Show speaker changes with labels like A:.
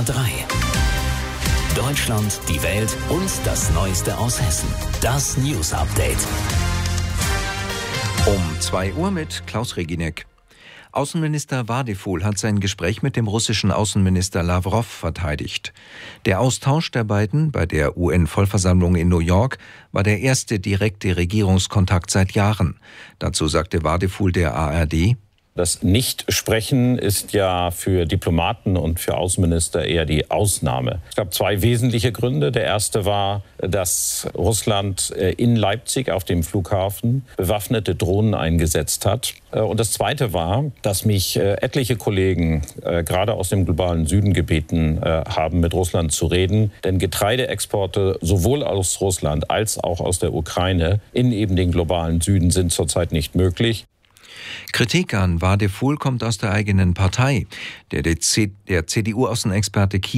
A: SWR 3. Deutschland, die Welt und das Neueste aus Hessen. Das News Update.
B: Um 2 Uhr mit Klaus Reginek. Außenminister Vadeful hat sein Gespräch mit dem russischen Außenminister Lawrow verteidigt. Der Austausch der beiden bei der UN-Vollversammlung in New York war der erste direkte Regierungskontakt seit Jahren. Dazu sagte Vadeful der ARD:
C: Das Nicht-Sprechen ist ja für Diplomaten und für Außenminister eher die Ausnahme. Es gab 2 wesentliche Gründe. Der erste war, dass Russland in Leipzig auf dem Flughafen bewaffnete Drohnen eingesetzt hat. Und das zweite war, dass mich etliche Kollegen gerade aus dem globalen Süden gebeten haben, mit Russland zu reden. Denn Getreideexporte sowohl aus Russland als auch aus der Ukraine in eben den globalen Süden sind zurzeit nicht möglich.
B: Kritik an Vadeful kommt aus der eigenen Partei. Der CDU-Außenexperte